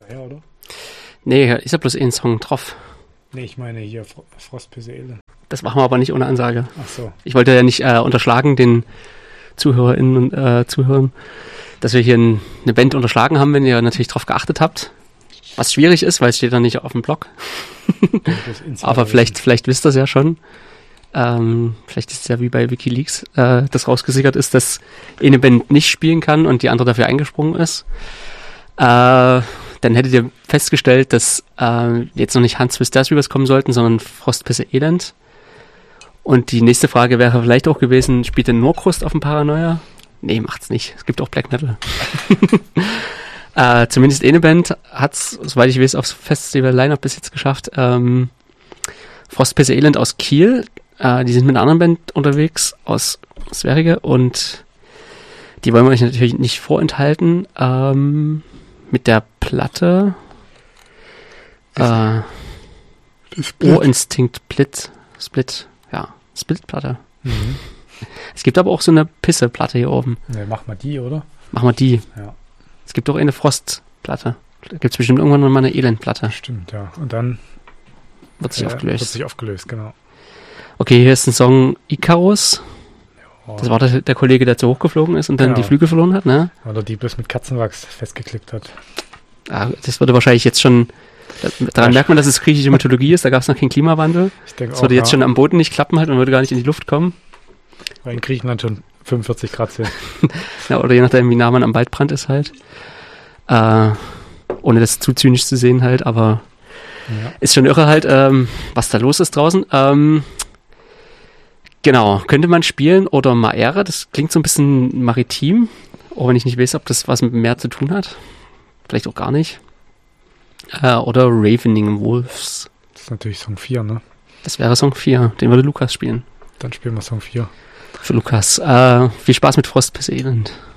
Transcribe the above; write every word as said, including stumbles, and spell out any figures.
Ja, oder? Nee, ist ja bloß ein Song drauf. Nee, ich meine hier Fro- Frostpisse Elend. Das machen wir aber nicht ohne Ansage. Ach so. Ich wollte ja nicht äh, unterschlagen den ZuhörerInnen und äh, Zuhörern, dass wir hier ein, eine Band unterschlagen haben, wenn ihr natürlich drauf geachtet habt. Was schwierig ist, weil es steht da nicht auf dem Blog. Aber vielleicht, vielleicht wisst ihr es ja schon. Ähm, vielleicht ist es ja wie bei WikiLeaks, äh, das rausgesickert ist, dass eine Band nicht spielen kann und die andere dafür eingesprungen ist. Äh, dann hättet ihr festgestellt, dass äh, jetzt noch nicht Hans Swiss Death Reavers kommen sollten, sondern Frostpisse Elend. Und die nächste Frage wäre vielleicht auch gewesen, spielt denn nur Krust auf dem Paranoia? Nee, macht's nicht. Es gibt auch Black Metal. äh, zumindest eine Band hat's, soweit ich weiß, aufs Festival-Line-Up bis jetzt geschafft. Ähm, Frostpisse Elend aus Kiel. Äh, die sind mit einer anderen Band unterwegs aus Sverige und die wollen wir euch natürlich nicht vorenthalten. Ähm, mit der Platte äh, Ohrinstinkt Split, Split, ja, Split-Platte. Mhm. Es gibt aber auch so eine Pisse-Platte hier oben. Ne, mach mal die, oder? Machen wir die. Ja. Es gibt auch eine Frostplatte. Da gibt es bestimmt irgendwann noch mal eine Elendplatte. Stimmt, ja. Und dann Wird sich äh, aufgelöst. Wird sich aufgelöst, genau. Okay, hier ist ein Song Icarus. Oh. Das war der, der Kollege, der zu hoch geflogen ist und dann Genau. die Flügel verloren hat, ne? Oder die bloß mit Katzenwachs festgeklickt hat. Ah, das würde wahrscheinlich jetzt schon, da, daran Ja. merkt man, dass es griechische Mythologie ist, da gab es noch keinen Klimawandel. Ich denke Das auch, würde jetzt ja, schon am Boden nicht klappen halt und würde gar nicht in die Luft kommen. weil in Griechenland schon fünfundvierzig Grad sind. Ja, oder je nachdem, wie nah man am Waldbrand ist halt. Äh, ohne das zu zynisch zu sehen halt, aber Ja. ist schon irre halt, ähm, was da los ist draußen. Ähm, genau, könnte man spielen oder Maere, das klingt so ein bisschen maritim, auch wenn ich nicht weiß, ob das was mit dem Meer zu tun hat. Vielleicht auch gar nicht. Äh, oder Ravening Wolves. Das ist natürlich Song vier, ne? Das wäre Song vier, den würde Lukas spielen. Dann spielen wir Song vier. Für Lukas. Äh, viel Spaß mit Frostpisse Elend.